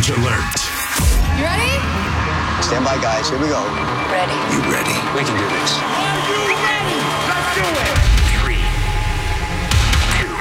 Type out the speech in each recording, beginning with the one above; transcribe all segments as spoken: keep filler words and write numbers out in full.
Challenge alert. You ready? Stand by, guys. Here we go. Ready. You ready? We can do this. Are you ready? Let's do it. Three, two,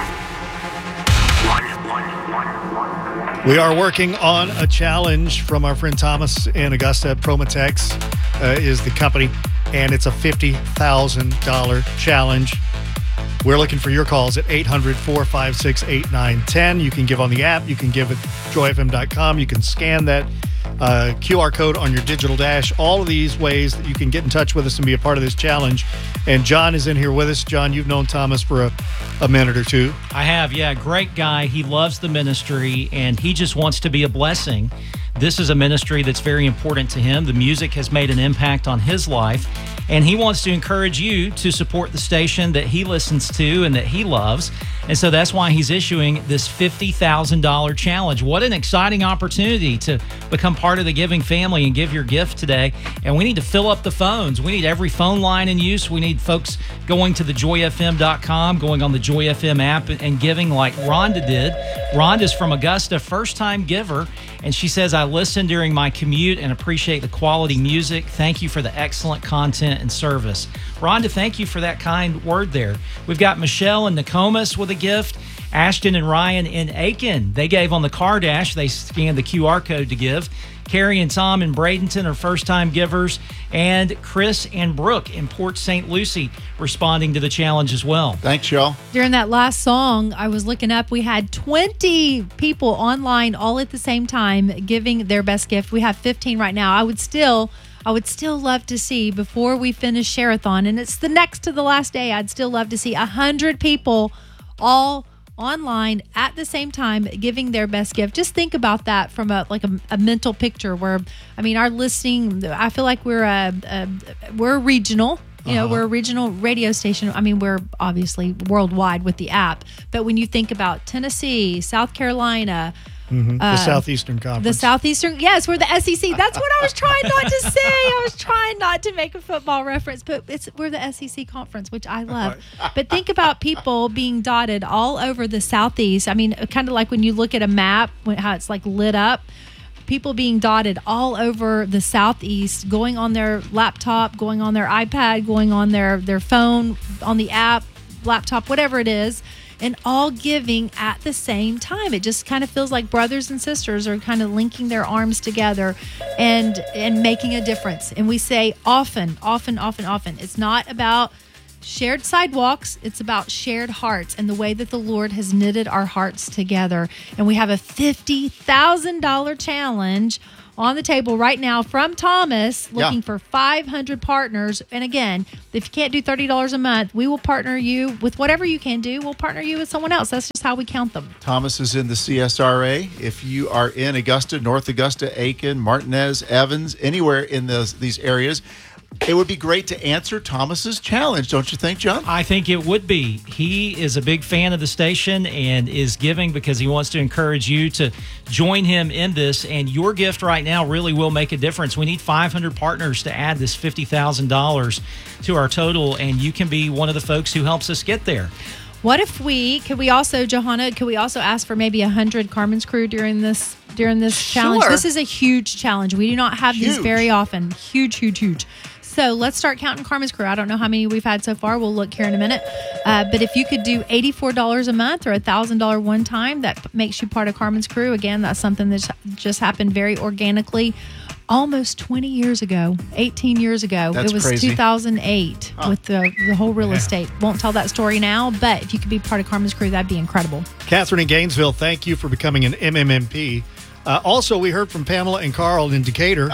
one, one, one, one. We are working on a challenge from our friend Thomas in Augusta. Promotex uh, is the company, and it's a fifty thousand dollars challenge. We're looking for your calls at eight hundred, four five six, eight nine one zero. You can give on the app. You can give at joy f m dot com. You can scan that uh, Q R code on your digital dash. All of these ways that you can get in touch with us and be a part of this challenge. And John is in here with us. John, you've known Thomas for a, a minute or two. I have, yeah. Great guy. He loves the ministry, and he just wants to be a blessing. This is a ministry that's very important to him. The music has made an impact on his life, and he wants to encourage you to support the station that he listens to and that he loves. And so that's why he's issuing this fifty thousand dollars challenge. What an exciting opportunity to become part of the giving family and give your gift today. And we need to fill up the phones. We need every phone line in use. We need folks going to the joy f m dot com, going on the Joy F M app and giving like Rhonda did. Rhonda's from Augusta, first-time giver, and she says, I listen during my commute and appreciate the quality music. Thank you for the excellent content and service. Rhonda, thank you for that kind word there. We've got Michelle and Nokomis with a gift. Ashton and Ryan in Aiken, they gave on the car dash. They scanned the Q R code to give. Carrie and Tom in Bradenton are first-time givers. And Chris and Brooke in Port Saint Lucie responding to the challenge as well. Thanks, y'all. During that last song, I was looking up. We had twenty people online all at the same time giving their best gift. We have fifteen right now. I would still... I would still love to see, before we finish Share-a-thon, and it's the next to the last day, I'd still love to see one hundred people all online at the same time giving their best gift. Just think about that from a like a, a mental picture where, I mean, our listening, I feel like we're a, a we're regional. You know, uh-huh. We're a regional radio station. I mean, we're obviously worldwide with the app. But when you think about Tennessee, South Carolina, Mm-hmm. The uh, Southeastern Conference. The Southeastern, yes, we're the S E C. That's what I was trying not to say. I was trying not to make a football reference, but it's we're the S E C conference, which I love. But think about people being dotted all over the Southeast. I mean, kind of like when you look at a map, how it's like lit up. People being dotted all over the Southeast, going on their laptop, going on their iPad, going on their, their phone, on the app, laptop, whatever it is, and all giving at the same time. It just kind of feels like brothers and sisters are kind of linking their arms together and and making a difference. And we say often, often, often, often, it's not about shared sidewalks, it's about shared hearts and the way that the Lord has knitted our hearts together. And we have a fifty thousand dollars challenge on the table right now from Thomas, looking yeah. for five hundred partners. And again, if you can't do thirty dollars a month, we will partner you with whatever you can do. We'll partner you with someone else. That's just how we count them. Thomas is in the C S R A. If you are in Augusta, North Augusta, Aiken, Martinez, Evans, anywhere in those these areas, it would be great to answer Thomas's challenge, don't you think, John? I think it would be. He is a big fan of the station and is giving because he wants to encourage you to join him in this. And your gift right now really will make a difference. We need five hundred partners to add this fifty thousand dollars to our total, and you can be one of the folks who helps us get there. What if we, could we also, Johanna, could we also ask for maybe one hundred Carmen's Crew during this during this challenge? Sure. This is a huge challenge. We do not have Huge. these very often. Huge, huge, huge. So let's start counting Carmen's Crew. I don't know how many we've had so far. We'll look here in a minute. Uh, but if you could do eighty-four dollars a month or one thousand dollars one time, that makes you part of Carmen's Crew. Again, that's something that just happened very organically almost twenty years ago, eighteen years ago. That's it was crazy. two thousand eight Oh. with the, the whole real Yeah. estate. Won't tell that story now, but if you could be part of Carmen's Crew, that'd be incredible. Catherine in Gainesville, thank you for becoming an M M M P. Uh, also, we heard from Pamela and Carl in Decatur.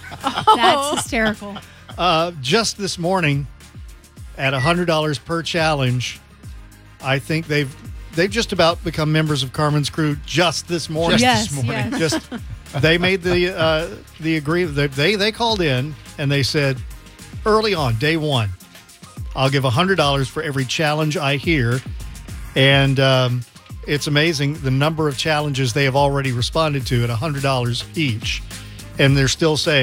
That's hysterical. Uh, just this morning, at one hundred dollars per challenge, I think they've they've just about become members of Carmen's Crew just this morning. Just Yes, this morning. yes. Just they made the uh, the agreement. They, they they called in and they said early on, day one, I'll give one hundred dollars for every challenge I hear, and um, it's amazing the number of challenges they have already responded to at one hundred dollars each, and they're still saying,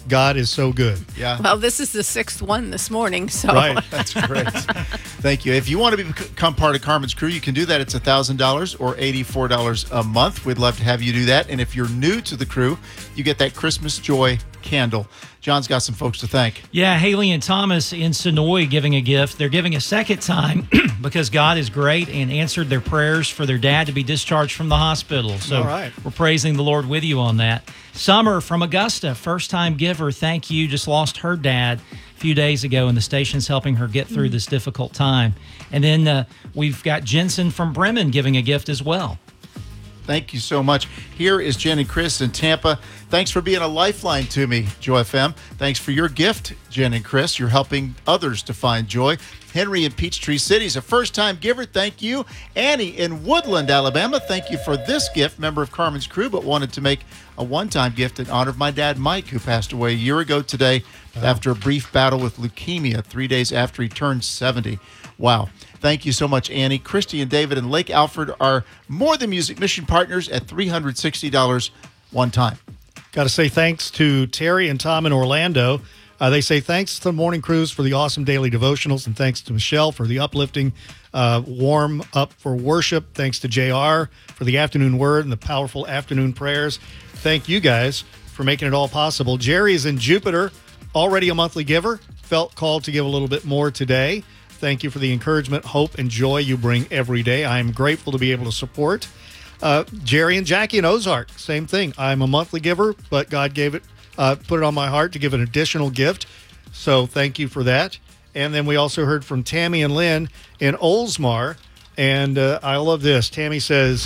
God is so good. Yeah. Well, this is the sixth one this morning, so Right. That's great. Thank you. If you want to become part of Carmen's crew, you can do that. It's one thousand dollars or eighty-four dollars a month. We'd love to have you do that. And if you're new to the crew, you get that Christmas Joy candle. John's got some folks to thank. Yeah, Haley and Thomas in Sonoy giving a gift. They're giving a second time because God is great and answered their prayers for their dad to be discharged from the hospital. So All right. we're praising the Lord with you on that. Summer from Augusta, first-time giver. Thank you. Just lost her dad a few days ago, and the station's helping her get through this difficult time. And then uh, we've got Jensen from Bremen giving a gift as well. Thank you so much. Here is Jen and Chris in Tampa. Thanks for being a lifeline to me, Joy F M. Thanks for your gift, Jen and Chris. You're helping others to find joy. Henry in Peachtree City is a first-time giver. Thank you. Annie in Woodland, Alabama. Thank you for this gift. Member of Carmen's crew, but wanted to make a one-time gift in honor of my dad, Mike, who passed away a year ago today after a brief battle with leukemia, three days after he turned seventy. Wow. Thank you so much, Annie. Christy and David in Lake Alfred are More Than Music mission partners at three hundred sixty dollars one time. Got to say thanks to Terry and Tom in Orlando. Uh, they say thanks to the morning crews for the awesome daily devotionals, and thanks to Michelle for the uplifting uh, warm up for worship. Thanks to J R for the afternoon word and the powerful afternoon prayers. Thank you guys for making it all possible. Jerry is in Jupiter, already a monthly giver. Felt called to give a little bit more today. Thank you for the encouragement, hope, and joy you bring every day. I am grateful to be able to support. Uh, Jerry and Jackie in Ozark, same thing. I'm a monthly giver, but God gave it, uh, put it on my heart to give an additional gift. So thank you for that. And then we also heard from Tammy and Lynn in Oldsmar. And uh, I love this. Tammy says,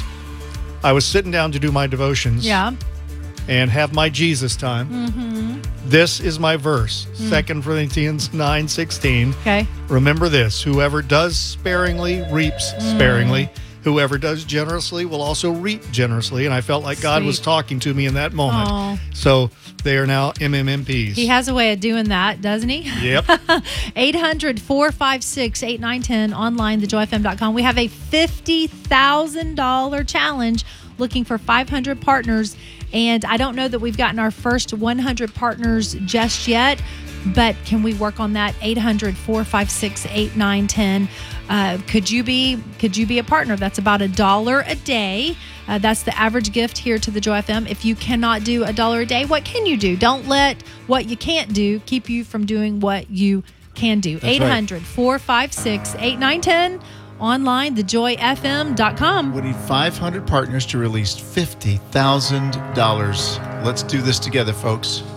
I was sitting down to do my devotions. Yeah. And have my Jesus time. Mm-hmm. This is my verse, Mm. Second Corinthians nine sixteen. Okay. Remember this, whoever does sparingly reaps Mm. sparingly. Whoever does generously will also reap generously. And I felt like God was Sweet. talking to me in that moment. Aw. So they are now M M M Ps. He has a way of doing that, doesn't he? Yep. eight hundred, four five six, eight nine one zero, online, the joy f m dot com. We have a fifty thousand dollars challenge looking for five hundred partners. And I don't know that we've gotten our first one hundred partners just yet, but can we work on that? eight hundred, four five six, eight nine one zero. Uh, could you be could you be a partner? That's about a dollar a day. Uh, that's the average gift here to the Joy F M. If you cannot do a dollar a day, what can you do? Don't let what you can't do keep you from doing what you can do. right. eight hundred, four five six, eight nine one zero, online, the joy f m dot com. We need five hundred partners to release fifty thousand dollars. Let's do this together, folks.